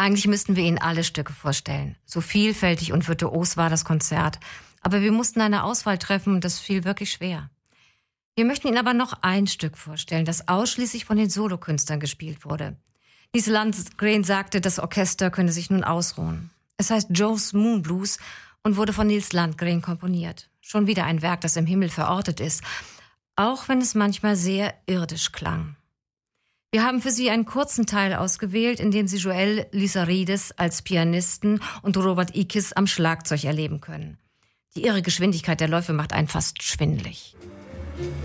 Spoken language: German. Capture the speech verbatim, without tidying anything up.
Eigentlich müssten wir Ihnen alle Stücke vorstellen. So vielfältig und virtuos war das Konzert. Aber wir mussten eine Auswahl treffen und das fiel wirklich schwer. Wir möchten Ihnen aber noch ein Stück vorstellen, das ausschließlich von den Solokünstlern gespielt wurde. Lise Landgren sagte, das Orchester könne sich nun ausruhen. Es heißt Joe's Moon Blues und wurde von Nils Landgren komponiert. Schon wieder ein Werk, das im Himmel verortet ist, auch wenn es manchmal sehr irdisch klang. Wir haben für Sie einen kurzen Teil ausgewählt, in dem Sie Joel Lizarides als Pianisten und Robert Ickes am Schlagzeug erleben können. Die irre Geschwindigkeit der Läufe macht einen fast schwindelig.